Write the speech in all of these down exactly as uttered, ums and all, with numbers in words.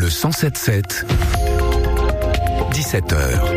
Le cent sept sept, dix-sept heures.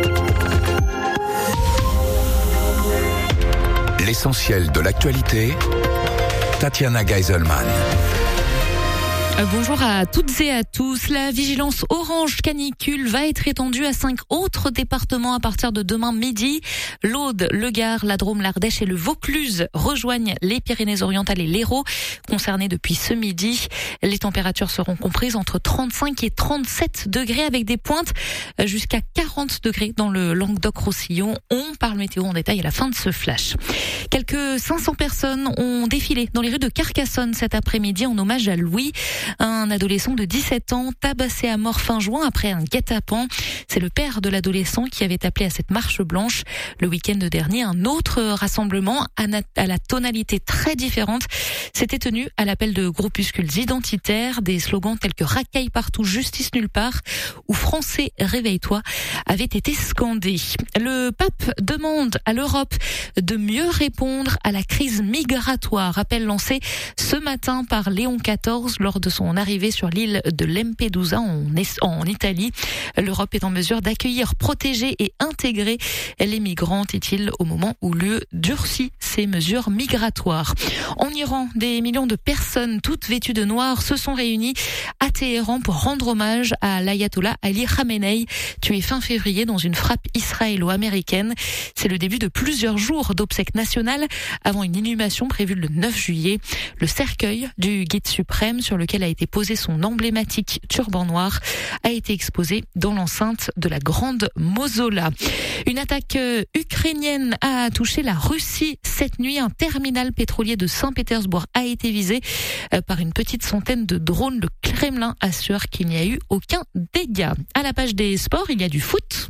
L'essentiel de l'actualité, Tatiana Geiselman. Bonjour à toutes et à tous. La vigilance orange canicule va être étendue à cinq autres départements à partir de demain midi. L'Aude, le Gard, la Drôme, l'Ardèche et le Vaucluse rejoignent les Pyrénées-Orientales et l'Hérault, concernés depuis ce midi. Les températures seront comprises entre trente-cinq et trente-sept degrés avec des pointes jusqu'à quarante degrés dans le Languedoc-Roussillon. On parle météo en détail à la fin de ce flash. Quelques cinq cents personnes ont défilé dans les rues de Carcassonne cet après-midi en hommage à Louis, un adolescent de dix-sept ans tabassé à mort fin juin après un guet-apens. C'est le père de l'adolescent qui avait appelé à cette marche blanche. Le week-end dernier, un autre rassemblement à la tonalité très différente s'était tenu à l'appel de groupuscules identitaires. Des slogans tels que « Racaille partout, justice nulle part » ou « Français, réveille-toi » avaient été scandés. Le pape demande à l'Europe de mieux répondre à la crise migratoire. Appel lancé ce matin par Léon quatorze lors de son arrivée sur l'île de Lampedusa en, en Italie. L'Europe est en mesure d'accueillir, protéger et intégrer les migrants, dit-il, au moment où l'U E durcit ses mesures migratoires. En Iran, des millions de personnes, toutes vêtues de noir, se sont réunies à Téhéran pour rendre hommage à l'ayatollah Ali Khamenei, tué fin février dans une frappe israélo-américaine. C'est le début de plusieurs jours d'obsèques nationales avant une inhumation prévue le neuf juillet. Le cercueil du guide suprême sur lequel a été posé son emblématique turban noir a été exposé dans l'enceinte de la grande mausolée. Une attaque ukrainienne a touché la Russie cette nuit. Un terminal pétrolier de Saint-Pétersbourg a été visé par une petite centaine de drones. Le Kremlin assure qu'il n'y a eu aucun dégât. À la page des sports, il y a du foot.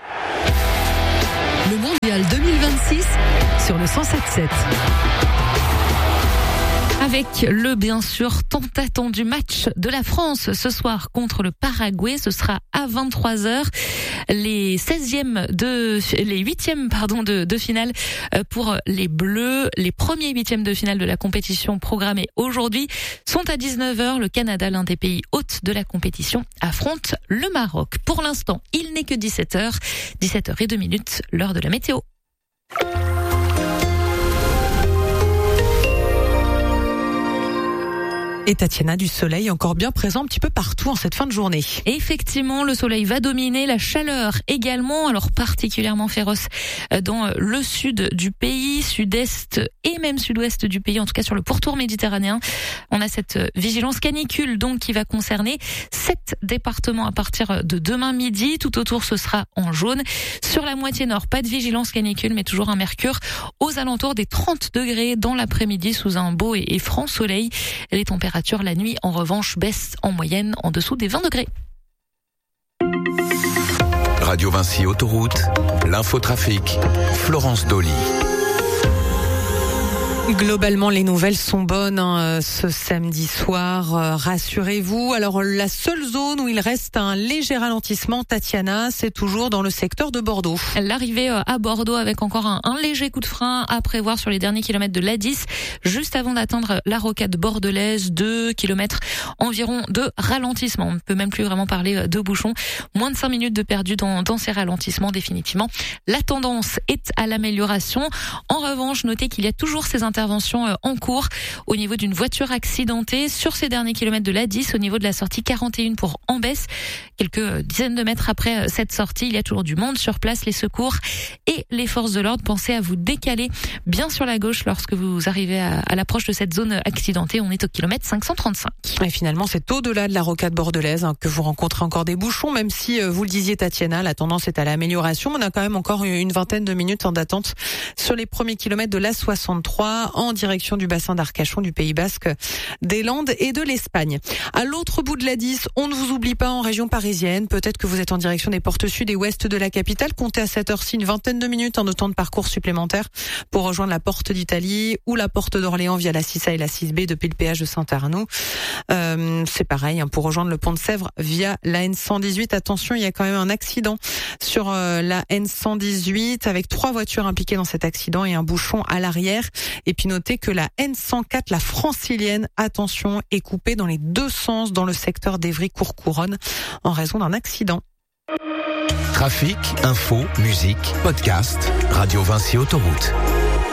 Le mondial deux mille vingt-six sur le cent sept sept. Avec le bien sûr tant attendu match de la France ce soir contre le Paraguay, ce sera à vingt-trois heures. Les seizièmes de, les huitièmes pardon de, de finale pour les Bleus. Les premiers huitièmes de finale de la compétition programmés aujourd'hui sont à dix-neuf heures. Le Canada, l'un des pays hôtes de la compétition, affronte le Maroc. Pour l'instant, il n'est que dix-sept heures, dix-sept heures zéro deux minutes, l'heure de la météo. Et Tatiana, du soleil encore bien présent un petit peu partout en cette fin de journée. Effectivement, le soleil va dominer, la chaleur également, alors particulièrement féroce dans le sud du pays, sud-est et même sud-ouest du pays, en tout cas sur le pourtour méditerranéen. On a cette vigilance canicule donc qui va concerner sept départements à partir de demain midi. Tout autour, ce sera en jaune. Sur la moitié nord, pas de vigilance canicule, mais toujours un mercure aux alentours des trente degrés dans l'après-midi sous un beau et franc soleil. Les températures la nuit, en revanche, baisse en moyenne en dessous des vingt degrés. Radio Vinci Autoroute, l'infotrafic, Florence Dolly. Globalement, les nouvelles sont bonnes hein, ce samedi soir. Euh, rassurez-vous. Alors, la seule zone où il reste un léger ralentissement, Tatiana, c'est toujours dans le secteur de Bordeaux. L'arrivée à Bordeaux avec encore un, un léger coup de frein à prévoir sur les derniers kilomètres de l'A dix, juste avant d'atteindre la rocade bordelaise, deux kilomètres environ de ralentissement. On ne peut même plus vraiment parler de bouchons. Moins de cinq minutes de perdu dans, dans ces ralentissements, définitivement. La tendance est à l'amélioration. En revanche, notez qu'il y a toujours ces interventions en cours au niveau d'une voiture accidentée sur ces derniers kilomètres de l'A dix au niveau de la sortie quarante et un pour Ambès. Quelques dizaines de mètres après cette sortie, il y a toujours du monde sur place, les secours et les forces de l'ordre. Pensez à vous décaler bien sur la gauche lorsque vous arrivez à, à l'approche de cette zone accidentée. On est au kilomètre cinq cent trente-cinq. Et finalement, c'est au-delà de la rocade bordelaise hein, que vous rencontrez encore des bouchons, même si, euh, vous le disiez Tatiana, la tendance est à l'amélioration. On a quand même encore une vingtaine de minutes en d'attente sur les premiers kilomètres de l'A soixante-trois en direction du bassin d'Arcachon, du Pays Basque, des Landes et de l'Espagne. À l'autre bout de l'A dix, on ne vous oublie pas en région parisienne. Peut-être que vous êtes en direction des portes sud et ouest de la capitale. Comptez à cette heure-ci une vingtaine de minutes en temps de parcours supplémentaire pour rejoindre la porte d'Italie ou la porte d'Orléans via la six A et la six B depuis le péage de Saint-Arnoux. Euh, c'est pareil hein, pour rejoindre le pont de Sèvres via la N cent dix-huit. Attention, il y a quand même un accident sur euh, la N cent dix-huit avec trois voitures impliquées dans cet accident et un bouchon à l'arrière. Et Et puis notez que la N cent quatre, la francilienne, attention, est coupée dans les deux sens dans le secteur d'Évry-Courcouronnes en raison d'un accident. Trafic, info, musique, podcast, Radio Vinci Autoroute.